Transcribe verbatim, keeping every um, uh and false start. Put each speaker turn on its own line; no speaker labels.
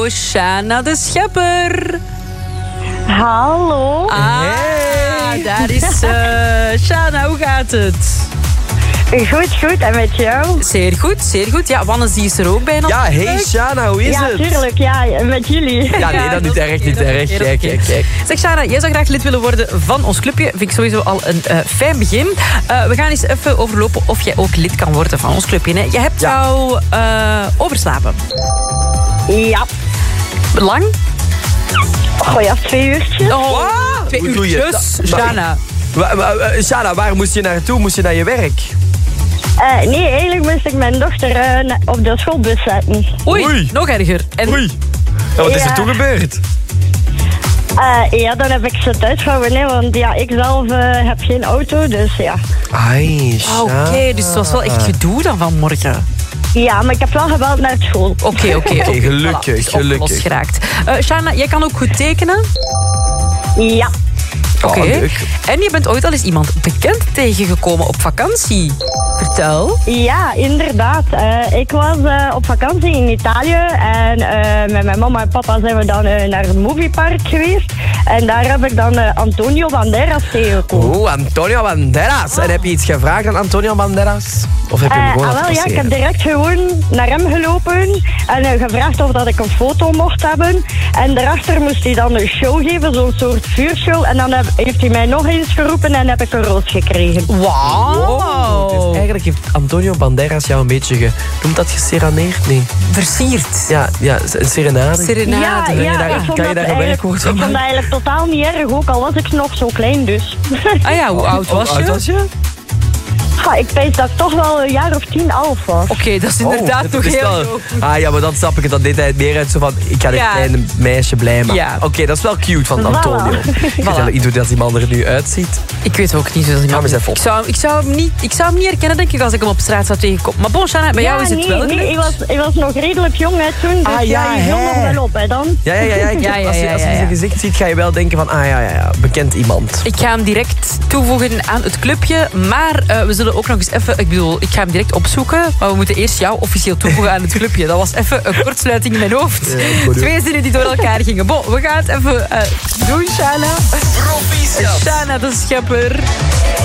Hallo, Shana de Schepper.
Hallo.
Ah, hey. Daar is uh, Shana, hoe gaat het?
Goed, goed. En met jou?
Zeer goed, zeer goed. Ja, Wannes die is er ook bijna.
Ja, hey Shana, hoe is
ja,
het?
Ja, tuurlijk. Ja, met jullie.
Ja, nee, dat niet erg, niet erg. Kijk, kijk, kijk.
Zeg Shana, jij zou graag lid willen worden van ons clubje. Vind ik sowieso al een uh, fijn begin. Uh, we gaan eens even overlopen of jij ook lid kan worden van ons clubje. Hè? Je hebt ja. jou uh, overslapen.
Ja.
Lang?
Oh ja, twee uurtjes.
Oh, wow. Twee
Hoe doe je
uurtjes,
dat?
Shana.
Wa- wa- wa- Shana, waar moest je naartoe? Moest je naar je werk?
Uh, nee, eigenlijk moest ik mijn dochter uh, op de schoolbus zetten.
Oei,
Oei.
nog erger. En...
Oei. Ja, wat is er
Ja.
toen gebeurd?
Uh, ja, dan heb ik ze thuis gehouden, hè, want ja, ik zelf uh, heb geen auto, dus ja.
Ai, Shana.
Oké, okay, dus het was wel echt gedoe dan vanmorgen.
Ja, maar ik heb wel gebeld naar school.
Oké, okay, oké. Okay, okay.
Gelukkig,
voilà,
gelukkig.
Opgelost geraakt. Uh, Shana, jij kan ook goed tekenen?
Ja.
Oké.
Okay.
Oh, en je bent ooit al eens iemand bekend tegengekomen op vakantie. Vertel.
Ja, inderdaad. Uh, ik was uh, op vakantie in Italië en uh, met mijn mama en papa zijn we dan uh, naar het moviepark geweest. En daar heb ik dan uh, Antonio Banderas tegengekomen.
Oeh, Antonio Banderas. En heb je iets gevraagd aan Antonio Banderas? Of heb je hem gewoon
uh,
laten
ah, wel, ja, ik heb
passeren?
direct gewoon naar hem gelopen en uh, gevraagd of dat ik een foto mocht hebben. En daarachter moest hij dan een show geven, zo'n soort vuurshow. En dan heb, heeft hij mij nog eens geroepen en heb ik een roos gekregen.
Wauw.
Wow. Dus eigenlijk heeft Antonio Banderas jou een beetje ge... Noemt dat gesereneerd? Nee.
Versierd.
Ja, ja, een serenade.
Serenade.
Ja,
Kan je
ja,
daar-
ik vond
kan je
dat
daar een
eigenlijk-
werkwoord van
Ik vond dat
maken?
eigenlijk totaal niet erg, ook al was ik nog zo klein dus.
Ah ja, hoe oud was
Hoe
je?
oud was je?
Ja, ik weet dat ik toch wel een jaar of tien, elf was.
Oké, okay, dat is inderdaad
dat
toch
is
heel
wel-
goed.
Ah ja, maar dan snap ik het. Dan deed hij het meer uit zo van... Ik ga dit
Ja.
kleine meisje blij maken.
Ja.
Oké, okay, dat is wel cute van
Voilà.
Antonio. Ik
Voilà.
weet niet hoe die man er nu uitziet.
Ik weet ook niet. Zoals
Ga maar
iemand.
eens even op.
Ik zou, ik, zou hem niet, ik zou hem niet herkennen, denk ik, als ik hem op straat zou tegenkomen. Maar bon, Shana, bij
ja,
jou is het
nee,
wel
nee,
gelukt.
ik was, ik was nog redelijk jong hè, toen, dus
Ah,
ja,
ja,
je viel
hè.
nog wel op hè, dan.
Ja, ja, ja. ja. Ik-
Ja, ja,
als je,
ja,
als je
ja, ja.
zijn gezicht ziet, ga je wel denken van... Ah ja, ja, ja. Bekend iemand.
Ik ga hem direct toevoegen aan het clubje. Maar uh, we zullen ook nog eens even... Ik bedoel, ik ga hem direct opzoeken. Maar we moeten eerst jou officieel toevoegen aan het clubje. Dat was even een kortsluiting in mijn hoofd.
Ja, goed.
Twee zinnen die door elkaar gingen. Bon, we gaan het even uh, doen, Shana.
Proficiat.
Shana de Schepper.